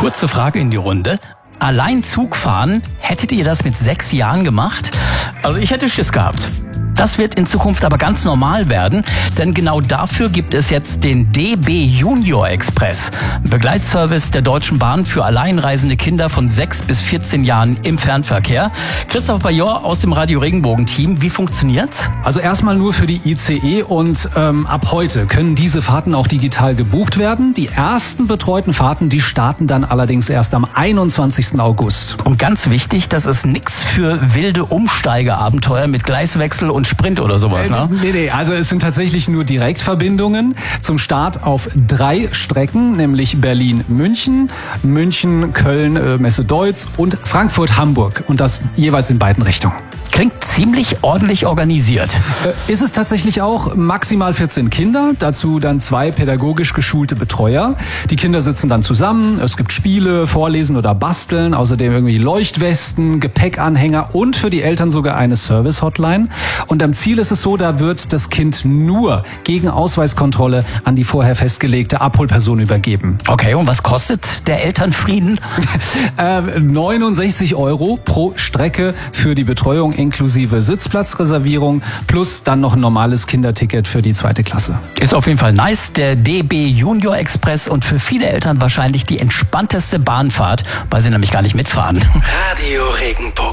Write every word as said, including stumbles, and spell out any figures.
Kurze Frage in die Runde. Allein Zug fahren, hättet ihr das mit sechs Jahren gemacht? Also ich hätte Schiss gehabt. Das wird in Zukunft aber ganz normal werden, denn genau dafür gibt es jetzt den D B Junior Express, Begleitservice der Deutschen Bahn für alleinreisende Kinder von sechs bis vierzehn Jahren im Fernverkehr. Christoph Bajor aus dem Radio Regenbogen-Team, wie funktioniert's? Also erstmal nur für die I C E und ähm, ab heute können diese Fahrten auch digital gebucht werden. Die ersten betreuten Fahrten, die starten dann allerdings erst am einundzwanzigsten August. Und ganz wichtig, das ist nichts für wilde Umsteigeabenteuer mit Gleiswechsel und Sprint oder sowas, ne? Nee, nee, also es sind tatsächlich nur Direktverbindungen zum Start auf drei Strecken, nämlich Berlin-München, München-Köln, Messe-Deutz und Frankfurt-Hamburg und das jeweils in beiden Richtungen. Klingt ziemlich ordentlich organisiert. Äh, ist es tatsächlich auch, maximal vierzehn Kinder, dazu dann zwei pädagogisch geschulte Betreuer. Die Kinder sitzen dann zusammen, es gibt Spiele, Vorlesen oder Basteln, außerdem irgendwie Leuchtwesten, Gepäckanhänger und für die Eltern sogar eine Service-Hotline. Und am Ziel ist es so, da wird das Kind nur gegen Ausweiskontrolle an die vorher festgelegte Abholperson übergeben. Okay, und was kostet der Elternfrieden? äh, neunundsechzig Euro pro Strecke für die Betreuung inklusive Sitzplatzreservierung plus dann noch ein normales Kinderticket für die zweite Klasse. Ist auf jeden Fall nice, der D B Junior Express und für viele Eltern wahrscheinlich die entspannteste Bahnfahrt, weil sie nämlich gar nicht mitfahren. Radio Regenbogen.